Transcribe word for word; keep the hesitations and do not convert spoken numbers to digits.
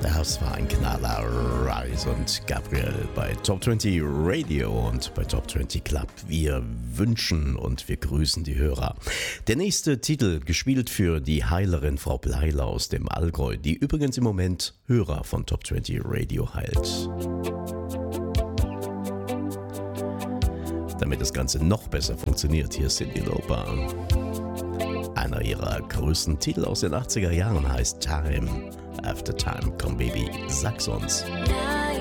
Das war ein Knaller, Rise und Gabriel bei Top zwanzig Radio und bei Top zwanzig Club. Wir wünschen und wir grüßen die Hörer. Der nächste Titel, gespielt für die Heilerin Frau Bleiler aus dem Allgäu, die übrigens im Moment Hörer von Top zwanzig Radio heilt. Damit das Ganze noch besser funktioniert, hier ist Cyndi Lauper. Einer ihrer größten Titel aus den achtziger Jahren heißt Time After Time. Komm Baby, sag's uns. Ja.